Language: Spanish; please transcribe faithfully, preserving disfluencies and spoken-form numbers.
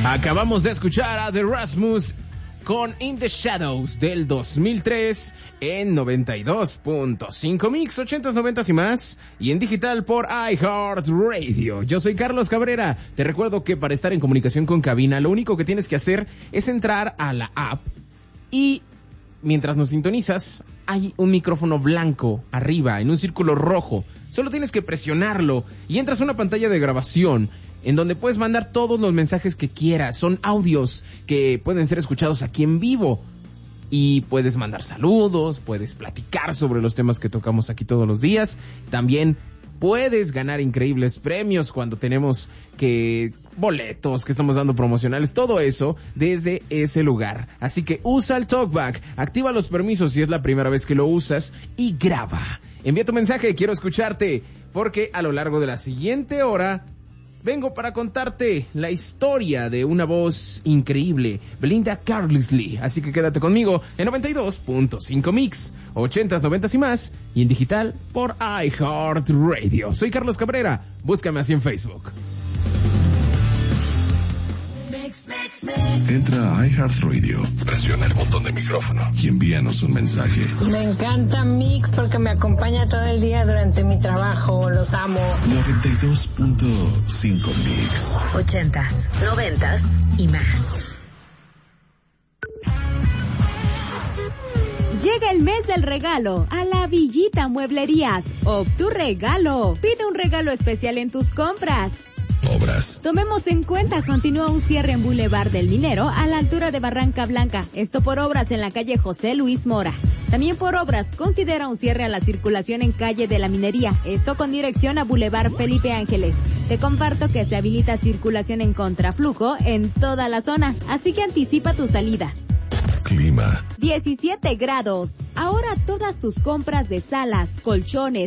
Acabamos de escuchar a The Rasmus con In the Shadows del dos mil tres en noventa y dos punto cinco Mix, ochentas, noventas y más, y en digital por iHeartRadio. Yo soy Carlos Cabrera. Te recuerdo que para estar en comunicación con cabina, lo único que tienes que hacer es entrar a la app y mientras nos sintonizas, hay un micrófono blanco arriba, en un círculo rojo. Solo tienes que presionarlo y entras a una pantalla de grabación en donde puedes mandar todos los mensajes que quieras. Son audios que pueden ser escuchados aquí en vivo. Y puedes mandar saludos, puedes platicar sobre los temas que tocamos aquí todos los días. También puedes ganar increíbles premios cuando tenemos que boletos, que estamos dando promocionales, todo eso desde ese lugar. Así que usa el TalkBack, activa los permisos si es la primera vez que lo usas y graba. Envía tu mensaje, quiero escucharte, porque a lo largo de la siguiente hora vengo para contarte la historia de una voz increíble, Belinda Carlisle. Así que quédate conmigo en noventa y dos punto cinco Mix, ochentas, noventas y más, y en digital por iHeartRadio. Soy Carlos Cabrera, búscame así en Facebook. Entra a iHeartRadio, presiona el botón de micrófono y envíanos un mensaje. Me encanta Mix porque me acompaña todo el día durante mi trabajo, los amo. noventa y dos punto cinco Mix. Ochentas, noventas y más. Llega el mes del regalo a la Villita Mueblerías. Ob tu regalo. Pide un regalo especial en tus compras. Obras. Tomemos en cuenta, continúa un cierre en Boulevard del Minero a la altura de Barranca Blanca. Esto por obras en la calle José Luis Mora. También por obras, considera un cierre a la circulación en calle de la Minería. Esto con dirección a Boulevard Felipe Ángeles. Te comparto que se habilita circulación en contraflujo en toda la zona, así que anticipa tus salidas. Clima. diecisiete grados. Ahora todas tus compras de salas, colchones,